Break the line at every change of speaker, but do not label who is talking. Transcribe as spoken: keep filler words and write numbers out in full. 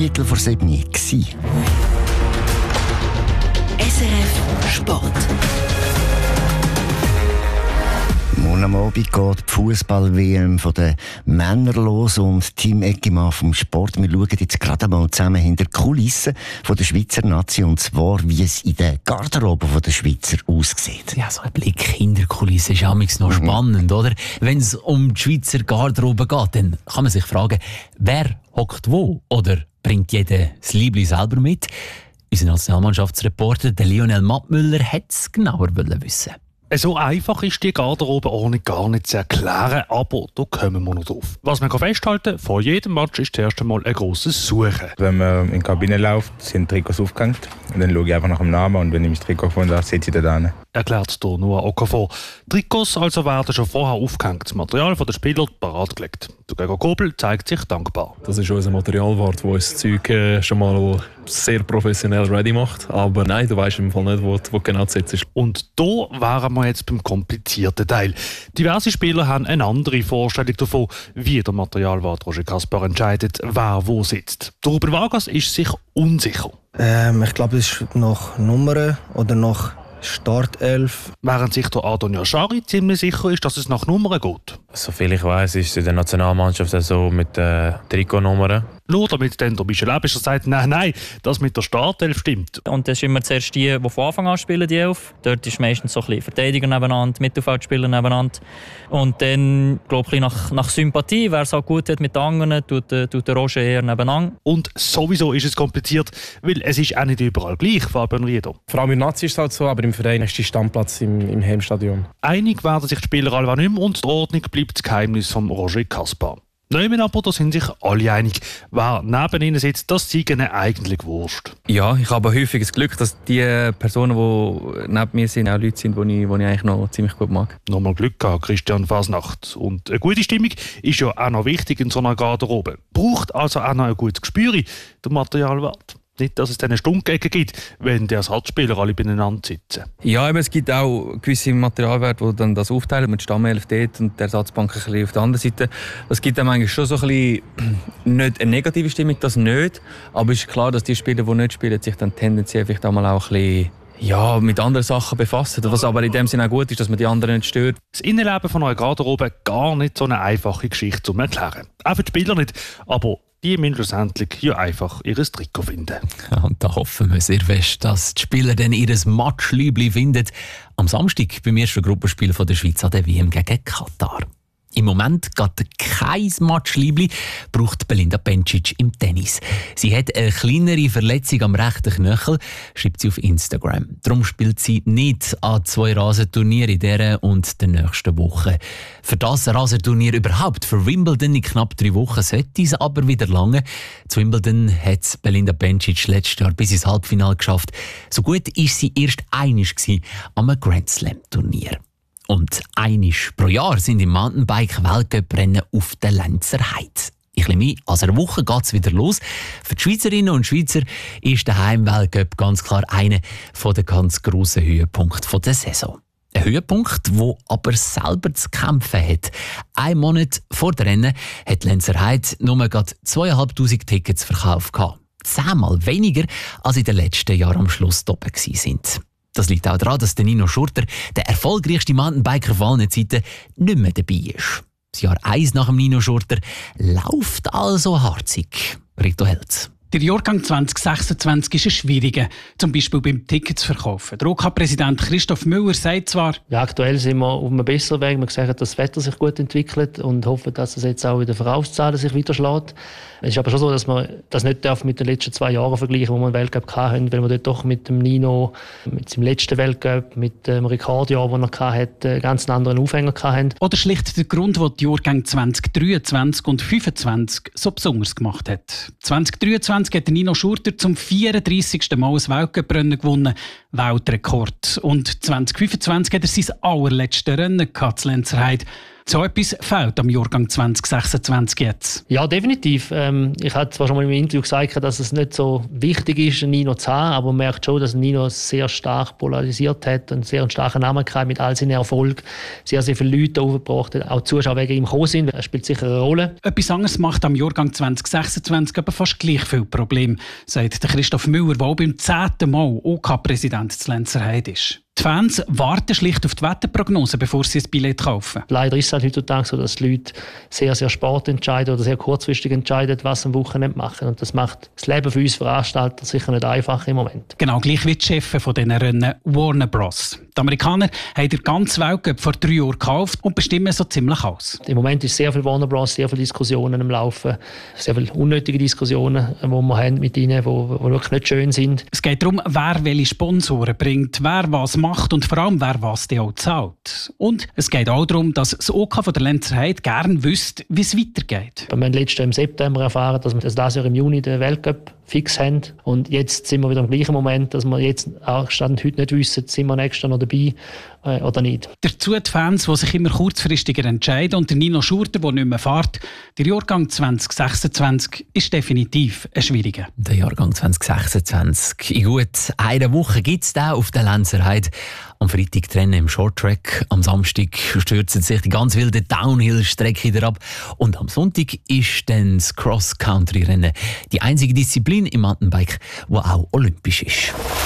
Viertel vor sieben gewesen.
S R F Sport.
Morgen am Abend geht die Fußball-W M von den Männern los und Team Eckimann vom Sport. Wir schauen jetzt gerade mal zusammen hinter die Kulissen von der Schweizer Nation, und zwar, wie es in der Garderobe der Schweizer aussieht.
Ja, so ein Blick hinter die Kulissen ist amigs noch
Mhm.
spannend, oder? Wenn es um die Schweizer Garderobe geht, dann kann man sich fragen, wer hockt wo? Oder bringt jeder das Liebling selber mit? Unser Nationalmannschaftsreporter der Lionel Mattmüller hätte es genauer wissen.
So einfach ist die Garderobeordnung gar nicht zu erklären, aber da kommen wir noch drauf. Was man festhalten kann, vor jedem Match ist zuerst einmal ein grosses Suchen.
Wenn man in die Kabine läuft, sind Trikots aufgehängt. Und dann schaue ich einfach nach dem Namen und wenn ich mein Trikot gefunden habe, setze ich da hin.
Erklärt hier Noah Okafor. Trikots also werden schon vorher aufgehängt, das Material der Spieler parat gelegt. Der Gregor Kobel zeigt sich dankbar.
Das ist unser Materialwart, der uns das Zeug äh, schon mal sehr professionell ready macht. Aber nein, du weißt im Fall nicht, wo, wo genau zu setzen ist.
Und da wären wir jetzt beim komplizierten Teil. Diverse Spieler haben eine andere Vorstellung davon, wie der Materialwart Roger Kaspar entscheidet, wer wo sitzt. Der Ruben Vargas ist sich unsicher.
Ähm, ich glaube, es ist nach Nummern oder nach Startelf.
Während sich der Adon Yashari ziemlich sicher ist, dass es nach Nummern geht.
Soviel ich weiß, ist es in der Nationalmannschaft so mit den äh, Trikotnummern.
Nur damit dann der Michel Ebischer sagt, nein, nein, das mit der Startelf stimmt.
Und das ist immer zuerst die, die von Anfang an spielen, die Elf. Dort ist meistens so ein bisschen Verteidiger nebeneinander, Mittelfeldspieler nebeneinander. Und dann, glaube ich, nach, nach Sympathie, wer es auch gut hat mit den anderen, tut, tut der Roger eher nebeneinander.
Und sowieso ist es kompliziert, weil es ist auch nicht überall gleich, Fabian Rieder.
Vor allem im Nazi ist es halt so, aber im Verein ist der Stammplatz im, im Heimstadion.
Einig werden sich die Spieler alle nicht mehr und die Ordnung bleibt das Geheimnis von Roger Kaspar. Nehmen aber, da sind sich alle einig. Wer neben ihnen sitzt, das sei ihnen eigentlich wurscht.
Ja, ich habe häufig das Glück, dass die Personen, die neben mir sind, auch Leute sind, die ich, die ich eigentlich noch ziemlich gut mag.
Nochmal Glück gehabt, Christian Fasnacht. Und eine gute Stimmung ist ja auch noch wichtig in so einer Garderobe. Braucht also auch noch ein gutes Gespür, der Materialwart. Nicht, dass es dann eine Stunkecken gibt, wenn die Ersatzspieler alle beieinander sitzen.
Ja, aber es gibt auch gewisse Materialwerte, die dann das aufteilen, mit Stammelf dort und der Ersatzbank ein bisschen auf der anderen Seite. Das gibt dann eigentlich schon so ein bisschen, nicht eine negative Stimmung, das nicht. Aber es ist klar, dass die Spieler, die nicht spielen, sich dann tendenziell vielleicht auch mal auch ein bisschen ja, mit anderen Sachen befassen. Was aber in dem Sinne auch gut ist, dass man die anderen nicht stört.
Das Innenleben von einer Garderobe gar nicht so eine einfache Geschichte zum Erklären. Auch für die Spieler nicht, aber die müssen schlussendlich ja einfach ihr Trikot finden.
Und da hoffen wir sehr fest, dass die Spieler dann ihr Matchliebli finden. Am Samstag beim ersten Gruppenspiel der Schweiz an der W M gegen Katar. Im Moment geht kein Matchliebli, braucht Belinda Bencic im Tennis. Sie hat eine kleinere Verletzung am rechten Knöchel, schreibt sie auf Instagram. Darum spielt sie nicht an zwei Rasenturnieren in dieser und der nächsten Woche. Für das Rasenturnier überhaupt, für Wimbledon in knapp drei Wochen, sollte es aber wieder lange. Zu Wimbledon hat Belinda Bencic letztes Jahr bis ins Halbfinale geschafft. So gut war sie erst einmal am Grand Slam Turnier. Und einmal pro Jahr sind im Mountainbike-Weltcuprennen auf der Lenzer Heide. In etwas mehr als einer Woche geht es wieder los. Für die Schweizerinnen und Schweizer ist der Heimweltcup ganz klar einer der ganz grossen Höhepunkte der Saison. Ein Höhepunkt, der aber selber zu kämpfen hat. Ein Monat vor dem Rennen hat Lenzer Heide nur gerade zweitausendfünfhundert Tickets verkauft. Zehnmal weniger als in den letzten Jahren am Schluss oben waren. Das liegt auch daran, dass der Nino Schurter, der erfolgreichste Mountainbiker von allen Zeiten, nicht mehr dabei ist. Das Jahr eins nach dem Nino Schurter läuft also harzig. Rito Helz.
Der Jahrgang zwanzig sechsundzwanzig ist ein schwieriger, zum Beispiel beim Tickets verkaufen. Der O K-Präsident Christoph Müller sagt zwar,
ja, aktuell sind wir auf einem besseren Weg. Wir sehen, dass das Wetter sich gut entwickelt und hoffen, dass es jetzt auch in den Verkaufszahlen sich wieder schlägt. Es ist aber schon so, dass man das nicht darf mit den letzten zwei Jahren vergleichen, wo wir einen Weltcup hatten, weil wir dort doch mit dem Nino, mit seinem letzten Weltcup, mit dem Rekordjahr, das er hatte, einen ganz anderen Aufhänger hatten.
Oder schlicht der Grund, den die Jahrgänge zwanzig dreiundzwanzig und fünfundzwanzig so besonders gemacht hat. zwanzig dreiundzwanzig hat Nino Schurter zum vierunddreissigsten Mal ein Weltcuprennen gewonnen, Weltrekord. Und zwanzig fünfundzwanzig hat er sein allerletztes Rennen gehabt, in Lenzer Heide, So etwas fehlt am Jahrgang zwanzig sechsundzwanzig jetzt.
Ja, definitiv. Ähm, ich hatte zwar schon mal im Interview gesagt, dass es nicht so wichtig ist, einen Nino zu haben, aber man merkt schon, dass Nino sehr stark polarisiert hat und sehr einen starken Namen gehabt mit all seinen Erfolgen. Sehr, sehr viele Leute aufgebracht hat, auch die Zuschauer wegen ihm gekommen sind. Er spielt sicher eine Rolle.
Etwas anderes macht am Jahrgang zwanzig sechsundzwanzig aber fast gleich viel Probleme, sagt der Christoph Müller, der auch beim zehnten Mal O K-Präsident zu Lenzerheide ist. Die Fans warten schlicht auf die Wetterprognose, bevor sie ein Billett kaufen.
Leider ist es halt heutzutage so, dass die Leute sehr, sehr spät entscheiden oder sehr kurzfristig entscheiden, was sie am Wochenende machen. Und das macht das Leben für uns Veranstalter sicher nicht einfach im Moment.
Genau, gleich wie die Chefs von diesen Rennen Warner Bros. Die Amerikaner haben den ganzen Weltcup vor drei Jahren gekauft und bestimmen so ziemlich alles.
Im Moment ist sehr viel Warner Bros., sehr viele Diskussionen am Laufen, sehr viele unnötige Diskussionen, die wir haben mit ihnen, die wirklich nicht schön sind.
Es geht darum, wer welche Sponsoren bringt, wer was macht. macht und vor allem, wer was auch zahlt. Und es geht auch darum, dass das O K von der Lenzerheide gerne wüsste, wie es weitergeht.
Wir haben letztes Jahr im September erfahren, dass wir das dieses Jahr im Juni den Weltcup fix haben. Und jetzt sind wir wieder im gleichen Moment, dass wir jetzt auch Stand heute nicht wissen, sind wir nächstes Jahr noch dabei äh, oder nicht.
Dazu die Fans, die sich immer kurzfristiger entscheiden, und der Nino Schurter, der nicht mehr fährt. Der Jahrgang zwanzig sechsundzwanzig ist definitiv ein schwieriger.
Der Jahrgang zwanzig sechsundzwanzig. In gut einer Woche gibt es den auf der Lenzerheide. Am Freitag Rennen im Shorttrack, am Samstag stürzen sich die ganz wilde Downhill-Strecke wieder ab und am Sonntag ist dann das Cross-Country-Rennen, die einzige Disziplin im Mountainbike, die auch olympisch ist.